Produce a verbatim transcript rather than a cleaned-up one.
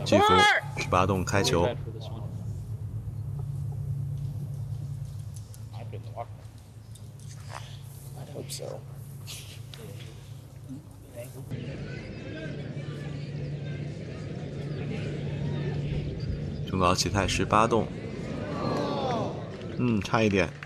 巨幅十八洞开球。 hope so. 中高起泰十八洞，嗯，差一点。